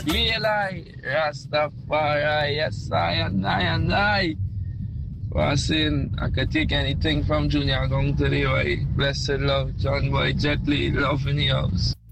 Real I, Rastafari, yes I. Passing, I could take anything from Junior Gong to the way. Blessed love, John Boy, Jet Li, love in the house.